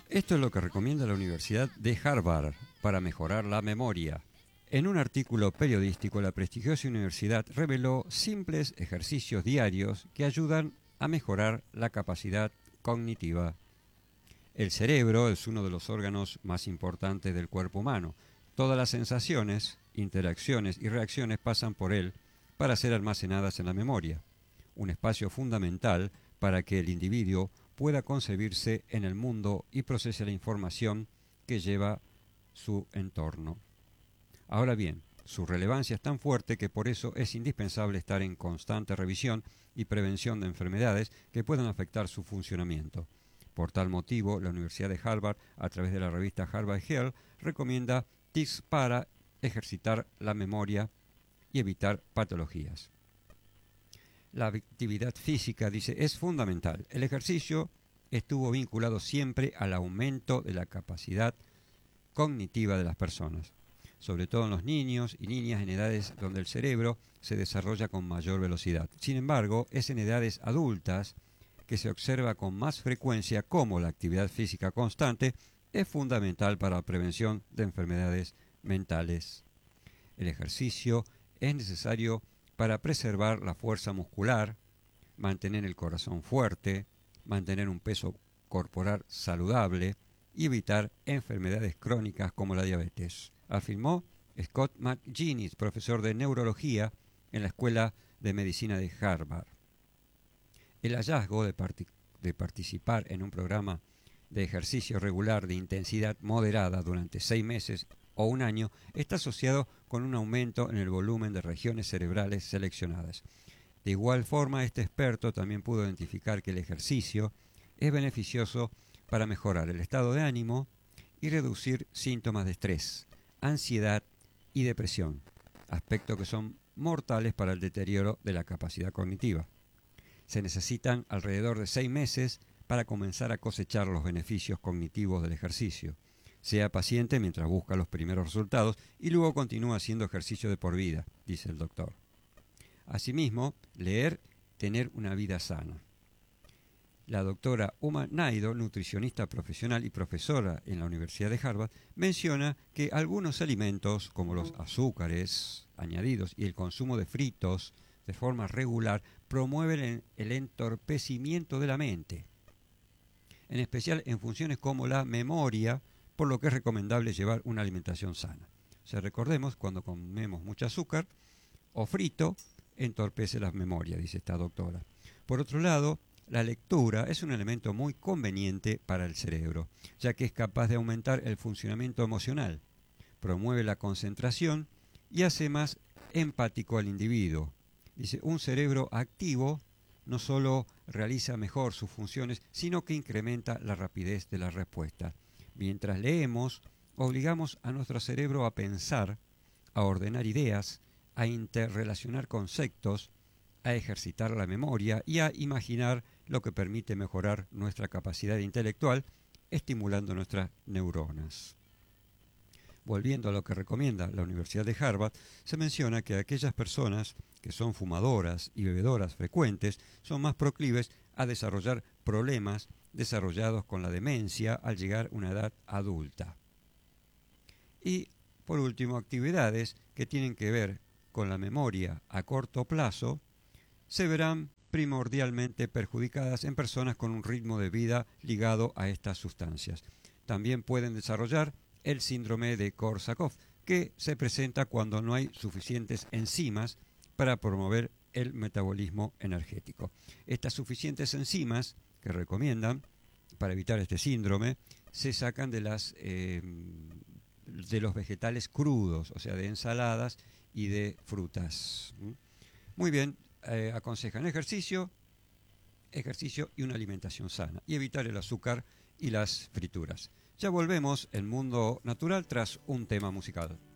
Esto es lo que recomienda la Universidad de Harvard para mejorar la memoria. En un artículo periodístico, la prestigiosa universidad reveló simples ejercicios diarios que ayudan a mejorar la capacidad cognitiva. El cerebro es uno de los órganos más importantes del cuerpo humano. Todas las sensaciones, interacciones y reacciones pasan por él para ser almacenadas en la memoria, un espacio fundamental para que el individuo pueda concebirse en el mundo y procese la información que lleva su entorno. Ahora bien, su relevancia es tan fuerte que por eso es indispensable estar en constante revisión y prevención de enfermedades que puedan afectar su funcionamiento. Por tal motivo, la Universidad de Harvard, a través de la revista Harvard Health, recomienda tips para ejercitar la memoria y evitar patologías. La actividad física, dice, es fundamental. El ejercicio estuvo vinculado siempre al aumento de la capacidad cognitiva de las personas, sobre todo en los niños y niñas en edades donde el cerebro se desarrolla con mayor velocidad. Sin embargo, es en edades adultas que se observa con más frecuencia cómo la actividad física constante es fundamental para la prevención de enfermedades mentales. El ejercicio es necesario para preservar la fuerza muscular, mantener el corazón fuerte, mantener un peso corporal saludable y evitar enfermedades crónicas como la diabetes, afirmó Scott McGinnis, profesor de neurología en la Escuela de Medicina de Harvard. El hallazgo de participar en un programa de ejercicio regular de intensidad moderada durante 6 meses o un año está asociado con un aumento en el volumen de regiones cerebrales seleccionadas. De igual forma, este experto también pudo identificar que el ejercicio es beneficioso para mejorar el estado de ánimo y reducir síntomas de estrés, ansiedad y depresión, aspectos que son mortales para el deterioro de la capacidad cognitiva. Se necesitan alrededor de 6 meses para comenzar a cosechar los beneficios cognitivos del ejercicio. Sea paciente mientras busca los primeros resultados y luego continúa haciendo ejercicio de por vida, dice el doctor. Asimismo, leer, tener una vida sana. La doctora Uma Naidoo, nutricionista profesional y profesora en la Universidad de Harvard, menciona que algunos alimentos, como los azúcares añadidos y el consumo de fritos de forma regular, promueven el entorpecimiento de la mente, en especial en funciones como la memoria, por lo que es recomendable llevar una alimentación sana. O sea, recordemos, cuando comemos mucho azúcar o frito, entorpece la memoria, dice esta doctora. Por otro lado, la lectura es un elemento muy conveniente para el cerebro, ya que es capaz de aumentar el funcionamiento emocional, promueve la concentración y hace más empático al individuo. Dice, un cerebro activo no solo realiza mejor sus funciones, sino que incrementa la rapidez de la respuesta. Mientras leemos, obligamos a nuestro cerebro a pensar, a ordenar ideas, a interrelacionar conceptos, a ejercitar la memoria y a imaginar, lo que permite mejorar nuestra capacidad intelectual, estimulando nuestras neuronas. Volviendo a lo que recomienda la Universidad de Harvard, se menciona que aquellas personas que son fumadoras y bebedoras frecuentes son más proclives a desarrollar problemas desarrollados con la demencia al llegar a una edad adulta. Y, por último, actividades que tienen que ver con la memoria a corto plazo se verán primordialmente perjudicadas en personas con un ritmo de vida ligado a estas sustancias. También pueden desarrollar el síndrome de Korsakoff, que se presenta cuando no hay suficientes enzimas para promover el metabolismo energético. Estas suficientes enzimas que recomiendan para evitar este síndrome se sacan de los vegetales crudos, o sea, de ensaladas y de frutas. Muy bien, aconsejan ejercicio y una alimentación sana, y evitar el azúcar y las frituras. Ya volvemos en Mundo Natural tras un tema musical.